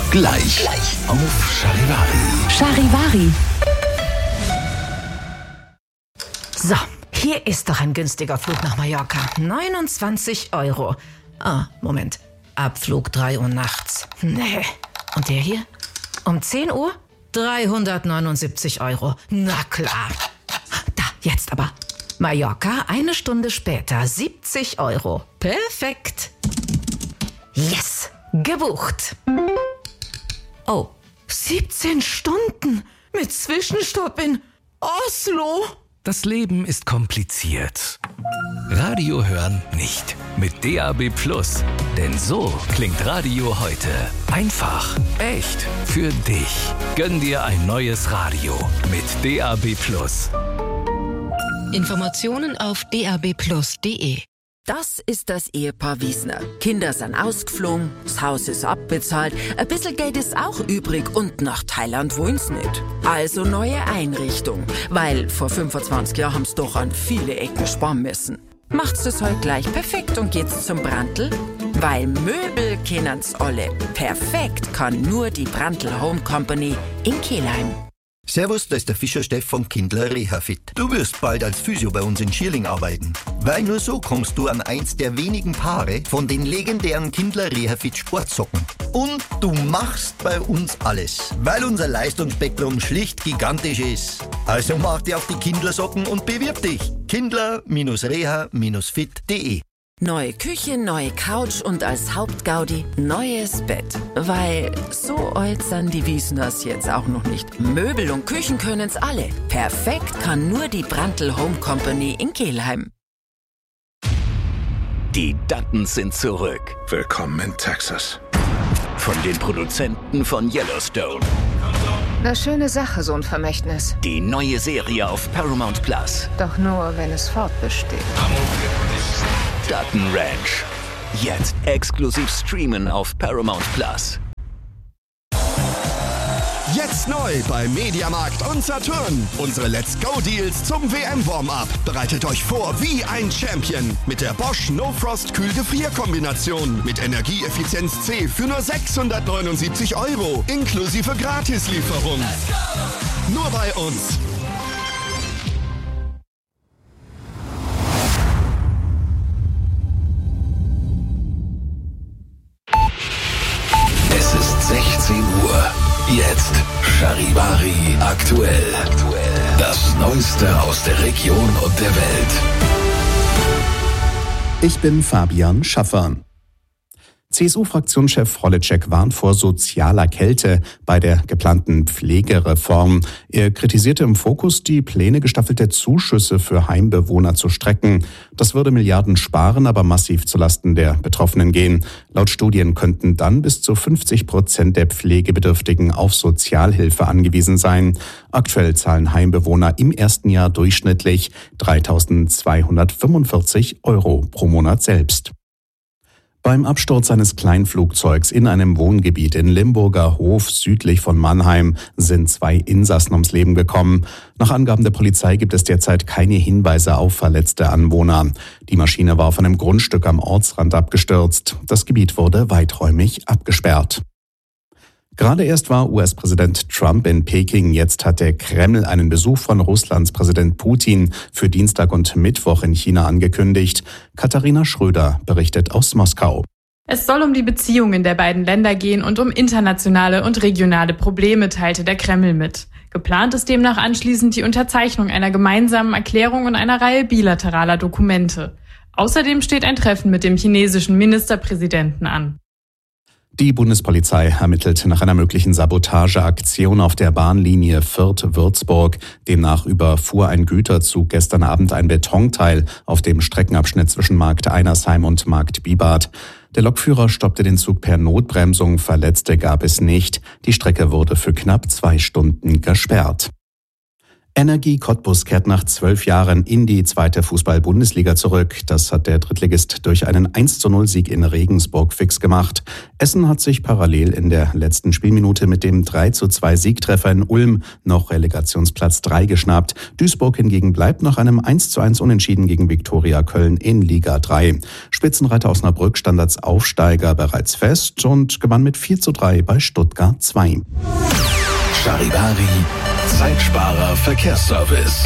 Gleich auf Charivari. Charivari. So, hier ist doch ein günstiger Flug nach Mallorca. 29 €. Ah, Moment. Abflug 3 Uhr nachts. Nee. Und der hier? Um 10 Uhr? 379 €. Na klar. Da, jetzt aber. Mallorca, 1 Stunde später, 70 €. Perfekt. Yes, gebucht. Oh, 17 Stunden mit Zwischenstopp in Oslo. Das Leben ist kompliziert. Radio hören nicht. Mit DAB+. Denn so klingt Radio heute. Einfach, echt, für dich. Gönn dir ein neues Radio mit DAB+. Informationen auf dab+.de. Das ist das Ehepaar Wiesner. Kinder sind ausgeflogen, das Haus ist abbezahlt, ein bisschen Geld ist auch übrig und nach Thailand wollen's nicht. Also neue Einrichtung, weil vor 25 Jahren haben's doch an viele Ecken sparen müssen. Macht's das halt gleich perfekt und geht's zum Brandl? Weil Möbel kennen's alle. Perfekt kann nur die Brandl Home Company in Kelheim. Servus, da ist der Fischer Steff von Kindler Rehafit. Du wirst bald als Physio bei uns in Schierling arbeiten. Weil nur so kommst du an eins der wenigen Paare von den legendären Kindler Rehafit Sportsocken. Und du machst bei uns alles, weil unser Leistungsspektrum schlicht gigantisch ist. Also mach dir auf die Kindler-Socken und bewirb dich. Kindler-reha-fit.de. Neue Küche, neue Couch und als Hauptgaudi neues Bett. Weil so alt sind die Wiesners jetzt auch noch nicht. Möbel und Küchen können's alle. Perfekt kann nur die Brandl Home Company in Kelheim. Die Duttons sind zurück. Willkommen in Texas. Von den Produzenten von Yellowstone. Eine schöne Sache, so ein Vermächtnis. Die neue Serie auf Paramount Plus. Doch nur, wenn es fortbesteht. Dutton Ranch. Jetzt exklusiv streamen auf Paramount Plus. Jetzt neu bei Mediamarkt und Saturn. Unsere Let's Go Deals zum WM-Warm-Up. Bereitet euch vor wie ein Champion. Mit der Bosch No Frost Kühl-Gefrier-Kombination. Mit Energieeffizienz C für nur 679 €. Inklusive Gratislieferung. Nur bei uns. Es ist 16 Uhr. Jetzt Charivari aktuell. Das Neueste aus der Region und der Welt. Ich bin Fabian Schaffer. CSU-Fraktionschef Holitschek warnt vor sozialer Kälte bei der geplanten Pflegereform. Er kritisierte im Fokus, die Pläne, gestaffelte Zuschüsse für Heimbewohner zu strecken. Das würde Milliarden sparen, aber massiv zulasten der Betroffenen gehen. Laut Studien könnten dann bis zu 50% der Pflegebedürftigen auf Sozialhilfe angewiesen sein. Aktuell zahlen Heimbewohner im ersten Jahr durchschnittlich 3.245 € pro Monat selbst. Beim Absturz eines Kleinflugzeugs in einem Wohngebiet in Limburger Hof südlich von Mannheim sind 2 Insassen ums Leben gekommen. Nach Angaben der Polizei gibt es derzeit keine Hinweise auf verletzte Anwohner. Die Maschine war auf einem Grundstück am Ortsrand abgestürzt. Das Gebiet wurde weiträumig abgesperrt. Gerade erst war US-Präsident Trump in Peking. Jetzt hat der Kreml einen Besuch von Russlands Präsident Putin für Dienstag und Mittwoch in China angekündigt. Katharina Schröder berichtet aus Moskau. Es soll um die Beziehungen der beiden Länder gehen und um internationale und regionale Probleme, teilte der Kreml mit. Geplant ist demnach anschließend die Unterzeichnung einer gemeinsamen Erklärung und einer Reihe bilateraler Dokumente. Außerdem steht ein Treffen mit dem chinesischen Ministerpräsidenten an. Die Bundespolizei ermittelt nach einer möglichen Sabotageaktion auf der Bahnlinie Fürth-Würzburg. Demnach überfuhr ein Güterzug gestern Abend ein Betonteil auf dem Streckenabschnitt zwischen Markt Einersheim und Markt Bibart. Der Lokführer stoppte den Zug per Notbremsung, Verletzte gab es nicht. Die Strecke wurde für knapp 2 Stunden gesperrt. Energie Cottbus kehrt nach 12 Jahren in die 2. Fußball-Bundesliga zurück. Das hat der Drittligist durch einen 1:0-Sieg in Regensburg fix gemacht. Essen hat sich parallel in der letzten Spielminute mit dem 3:2-Siegtreffer in Ulm noch Relegationsplatz 3 geschnappt. Duisburg hingegen bleibt nach einem 1:1 Unentschieden gegen Viktoria Köln in Liga 3. Spitzenreiter Osnabrück stand als Aufsteiger bereits fest und gewann mit 4:3 bei Stuttgart 2. Charivari, Zeitsparer Verkehrsservice.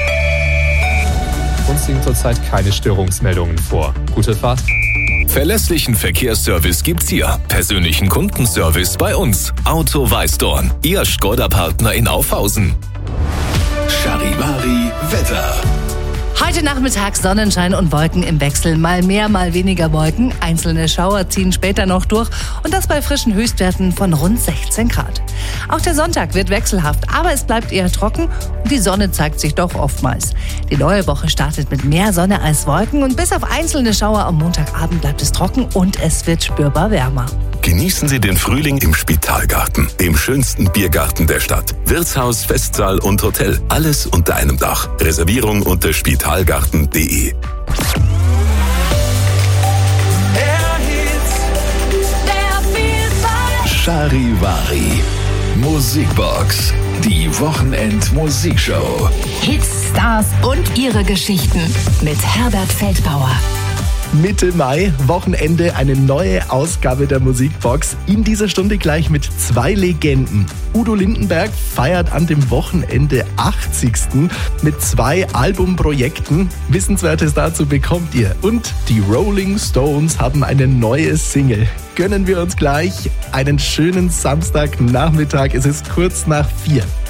Uns liegen zurzeit keine Störungsmeldungen vor. Gute Fahrt. Verlässlichen Verkehrsservice gibt's hier. Persönlichen Kundenservice bei uns. Auto Weißdorn, Ihr Škoda-Partner in Aufhausen. Charivari Wetter. Heute Nachmittag Sonnenschein und Wolken im Wechsel. Mal mehr, mal weniger Wolken. Einzelne Schauer ziehen später noch durch und das bei frischen Höchstwerten von rund 16 Grad. Auch der Sonntag wird wechselhaft, aber es bleibt eher trocken und die Sonne zeigt sich doch oftmals. Die neue Woche startet mit mehr Sonne als Wolken und bis auf einzelne Schauer am Montagabend bleibt es trocken und es wird spürbar wärmer. Genießen Sie den Frühling im Spitalgarten, dem schönsten Biergarten der Stadt. Wirtshaus, Festsaal und Hotel, alles unter einem Dach. Reservierung unter spitalgarten.de. Charivari Musikbox, die Wochenend-Musikshow. Hits, Stars und ihre Geschichten mit Herbert Feldbauer. Mitte Mai, Wochenende, eine neue Ausgabe der Musikbox. In dieser Stunde gleich mit 2 Legenden. Udo Lindenberg feiert an dem Wochenende 80. mit 2 Albumprojekten. Wissenswertes dazu bekommt ihr. Und die Rolling Stones haben eine neue Single. Gönnen wir uns gleich einen schönen Samstagnachmittag. Es ist kurz nach 4.